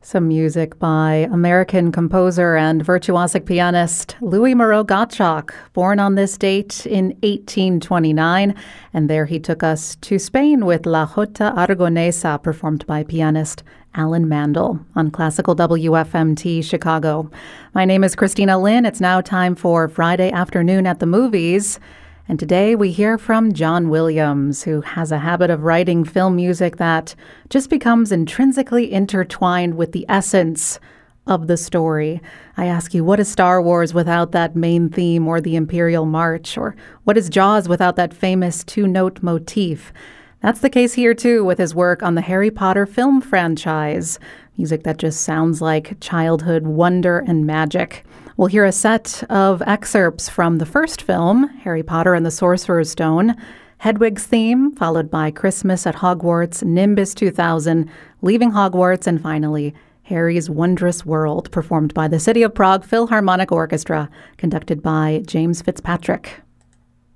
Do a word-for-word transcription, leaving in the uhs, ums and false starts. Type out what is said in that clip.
Some music by American composer and virtuosic pianist Louis Moreau Gottschalk, born on this date in eighteen twenty-nine, and there he took us to Spain with La Jota Aragonesa, performed by pianist Alan Mandel on Classical W F M T Chicago. My name is Christina Lynn. It's now time for Friday Afternoon at the Movies. And today we hear from John Williams, who has a habit of writing film music that just becomes intrinsically intertwined with the essence of the story. I ask you, what is Star Wars without that main theme or the Imperial March? Or what is Jaws without that famous two-note motif? That's the case here, too, with his work on the Harry Potter film franchise. Music that just sounds like childhood wonder and magic. We'll hear a set of excerpts from the first film, Harry Potter and the Sorcerer's Stone, Hedwig's theme, followed by Christmas at Hogwarts, Nimbus two thousand, Leaving Hogwarts, and finally, Harry's Wondrous World, performed by the City of Prague Philharmonic Orchestra, conducted by James Fitzpatrick.